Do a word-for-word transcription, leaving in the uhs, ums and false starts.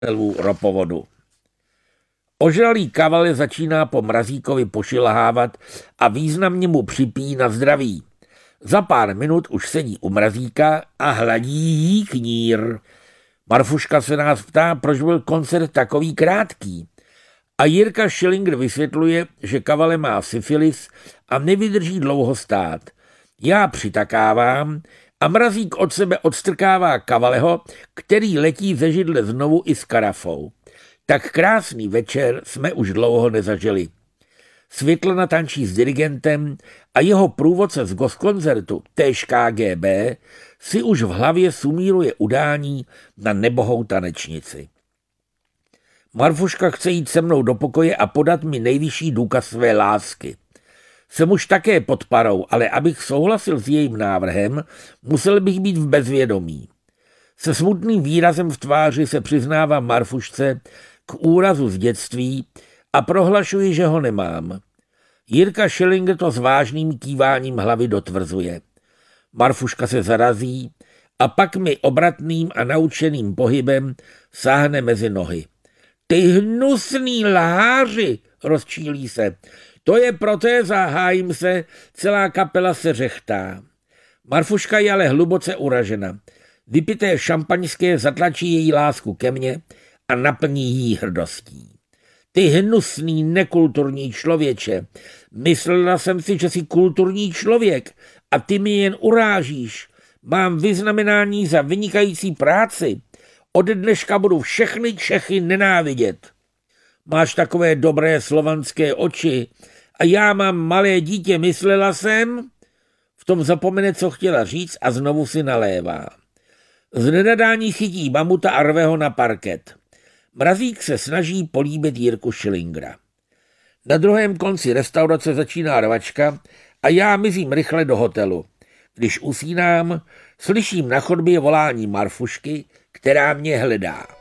ropovodu. Ožralý kaval začíná po Mrazíkovi pošilhávat a významně mu připíjí na zdraví. Za pár minut už sedí u Mrazíka a hladí jí knír. Marfuška se nás ptá, proč byl koncert takový krátký. A Jirka Schillinger vysvětluje, že Kavale má syfilis a nevydrží dlouho stát. Já přitakávám a Mrazík od sebe odstrkává Kavaleho, který letí ze židle znovu i s karafou. Tak krásný večer jsme už dlouho nezažili. Světlana tančí s dirigentem a jeho průvodce z gostkoncertu, též K G B, si už v hlavě sumíruje udání na nebohou tanečnici. Marfuška chce jít se mnou do pokoje a podat mi nejvyšší důkaz své lásky. Jsem už také pod parou, ale abych souhlasil s jejím návrhem, musel bych být v bezvědomí. Se smutným výrazem v tváři se přiznávám Marfušce k úrazu z dětství a prohlašuji, že ho nemám. Jirka Schillinger to s vážným kýváním hlavy dotvrzuje. Marfuška se zarazí a pak mi obratným a naučeným pohybem sáhne mezi nohy. Ty hnusný lháři, rozčílí se. To je protéza, hájím se, celá kapela se řechtá. Marfuška je ale hluboce uražena. Vypité šampaňské zatlačí její lásku ke mně a naplní jí hrdostí. Ty hnusný, nekulturní člověče, myslela jsem si, že jsi kulturní člověk a ty mi jen urážíš. Mám vyznamenání za vynikající práci. Ode dneška budu všechny Čechy nenávidět. Máš takové dobré slovanské oči a já mám malé dítě, myslela jsem. V tom zapomene, co chtěla říct a znovu si nalévá. Z nenadání chytí mamuta a rve ho na parket. Mrazík se snaží políbit Jirku Schillingera. Na druhém konci restaurace začíná rvačka a já mizím rychle do hotelu. Když usínám, slyším na chodbě volání Marfušky, která mě hledá.